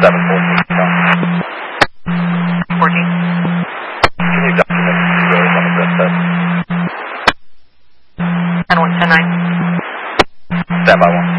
14. Can you document zeros on the breast test? 10-1, 10-9. Stand by 1.